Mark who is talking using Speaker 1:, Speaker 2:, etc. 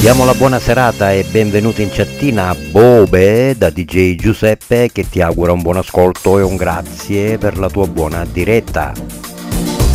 Speaker 1: Diamo la buona serata e benvenuti in chattina a Bobe da DJ Giuseppe che ti augura un buon ascolto e un grazie per la tua buona diretta.